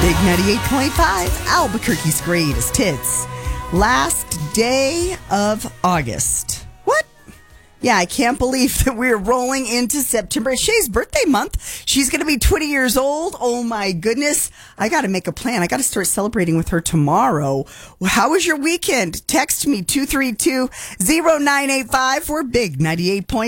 Big 98.5, Albuquerque's greatest hits. Last day of August. What? Yeah, I can't believe that we're rolling into September. It's Shay's birthday month. She's going to be 20 years old. Oh, my goodness. I got to make a plan. I got to start celebrating with her tomorrow. How was your weekend? Text me 232-0985 for Big 98.5.